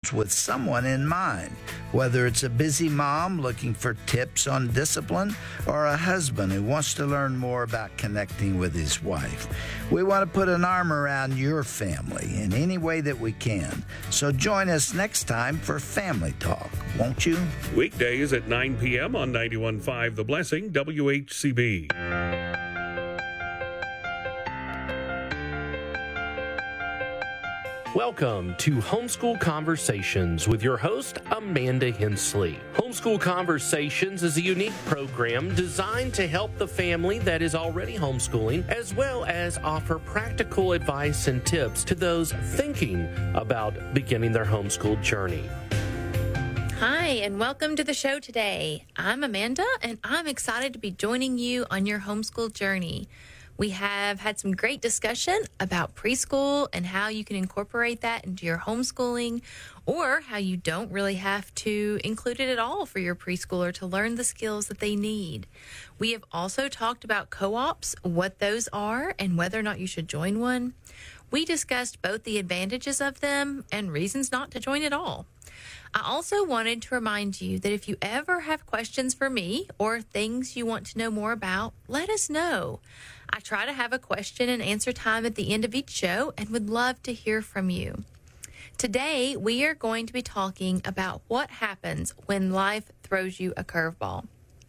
episodes with someone in mind, whether it's a busy mom looking for tips on discipline or a husband who wants to learn more about connecting with his wife. We want to put an arm around your family in any way that we can. So join us next time for Family Talk, won't you? Weekdays at 9 p.m. on 91.5 The Blessing, WHCB. Welcome to Homeschool Conversations with your host, Amanda Hensley. Homeschool Conversations is a unique program designed to help the family that is already homeschooling, as well as offer practical advice and tips to those thinking about beginning their homeschool journey. Hi, and welcome to the show today. I'm Amanda, and I'm excited to be joining you on your homeschool journey. We have had some great discussion about preschool and how you can incorporate that into your homeschooling, or how you don't really have to include it at all for your preschooler to learn the skills that they need. We have also talked about co-ops, what those are, and whether or not you should join one. We discussed both the advantages of them and reasons not to join at all. I also wanted to remind you that if you ever have questions for me or things you want to know more about, let us know. I try to have a question and answer time at the end of each show and would love to hear from you. Today, we are going to be talking about what happens when life throws you a curveball.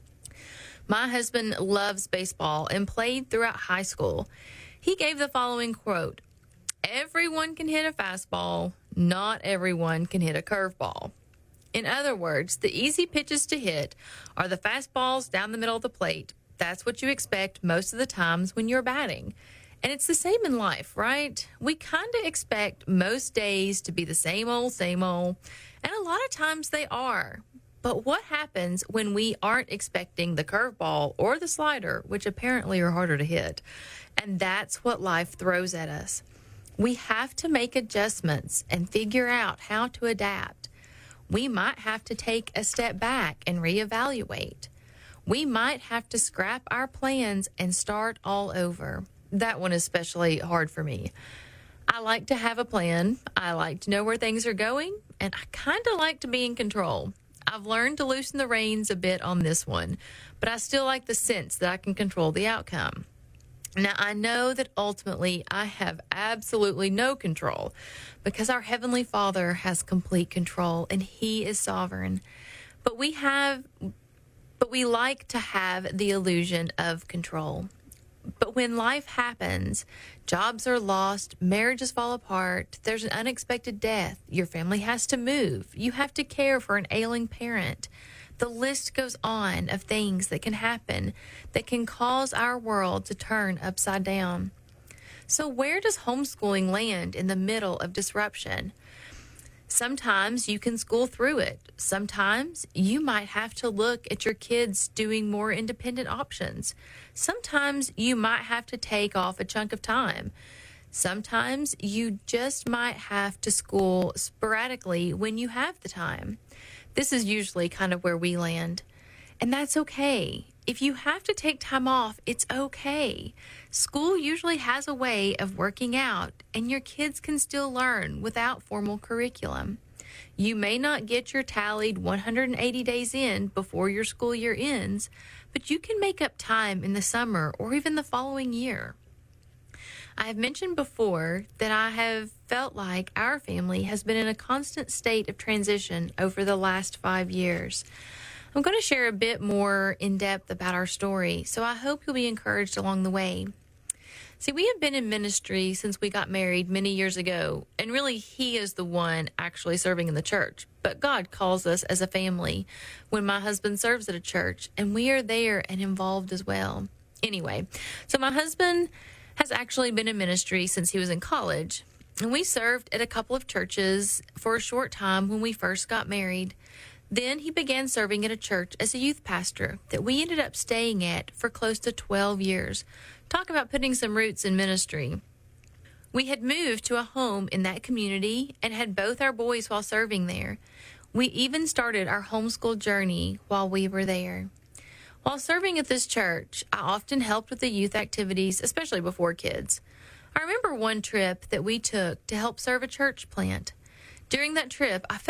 My husband loves baseball and played throughout high school. He gave the following quote: "Everyone can hit a fastball, not everyone can hit a curveball." In other words, the easy pitches to hit are the fastballs down the middle of the plate. That's what you expect most of the times when you're batting. And it's the same in life, right? We kind of expect most days to be the same old, and a lot of times they are. But what happens when we aren't expecting the curveball or the slider, which apparently are harder to hit? And that's what life throws at us. We have to make adjustments and figure out how to adapt. We might have to take a step back and reevaluate. We might have to scrap our plans and start all over. That one is especially hard for me. I like to have a plan. I like to know where things are going, and I kind of like to be in control. I've learned to loosen the reins a bit on this one, but I still like the sense that I can control the outcome. Now, I know that ultimately I have absolutely no control because our Heavenly Father has complete control and He is sovereign. But we like to have the illusion of control. But when life happens, jobs are lost, marriages fall apart, there's an unexpected death, your family has to move, you have to care for an ailing parent. The list goes on of things that can happen that can cause our world to turn upside down. So where does homeschooling land in the middle of disruption? Sometimes you can school through it. Sometimes you might have to look at your kids doing more independent options. Sometimes you might have to take off a chunk of time. Sometimes you just might have to school sporadically when you have the time. This is usually kind of where we land. And that's okay. If you have to take time off, it's okay. School usually has a way of working out, and your kids can still learn without formal curriculum. You may not get your tallied 180 days in before your school year ends, but you can make up time in the summer or even the following year. I have mentioned before that I have felt like our family has been in a constant state of transition over the last 5 years. I'm going to share a bit more in depth about our story, so I hope you'll be encouraged along the way. See, we have been in ministry since we got married many years ago, and really He is the one actually serving in the church. But God calls us as a family when my husband serves at a church, and we are there and involved as well. Anyway, so my husband has actually been in ministry since he was in college, and we served at a couple of churches for a short time when we first got married. Then he began serving at a church as a youth pastor that we ended up staying at for close to 12 years. Talk about putting some roots in ministry. We had moved to a home in that community and had both our boys while serving there. We even started our homeschool journey while we were there. While serving at this church, I often helped with the youth activities, especially before kids. I remember one trip that we took to help serve a church plant. During that trip, I